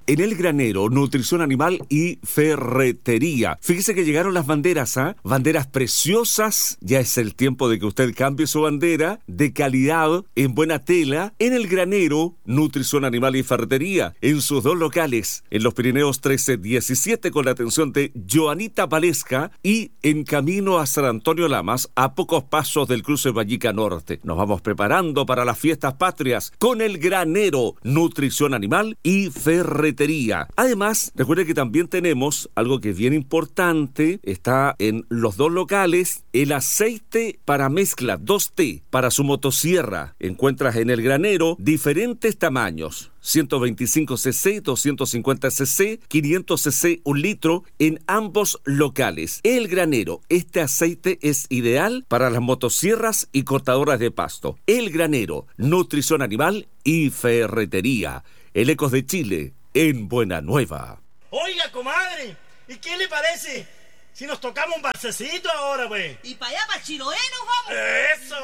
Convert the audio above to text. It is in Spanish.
en El Granero, nutrición animal y ferretería. Fíjese que llegaron las banderas, banderas preciosas. Ya es el tiempo de que usted cambie su bandera de calidad en buena tela en El Granero, nutrición animal y ferretería, en sus dos locales, en los Pirineos 1317 con la atención de Joanita Valesca y en camino a San Antonio Lamas, a pocos pasos del cruce Vallica Norte. Nos vamos preparando para las fiestas patrias con El Granero, nutrición animal y ferretería. Además, recuerde que también tenemos algo que es bien importante, está en los dos locales, el aceite para mezcla 2T para su motosierra. Encuentras en El Granero diferentes tamaños, 125cc, 250cc, 500cc, 1 litro en ambos locales. El Granero, este aceite es ideal para las motosierras y cortadoras de pasto. El Granero, nutrición animal y ferretería. El Ecos de Chile, en Buena Nueva. Oiga, comadre, ¿y qué le parece si nos tocamos un balsecito ahora, pues? Y para allá, para Chiloé, nos vamos. ¡Eso!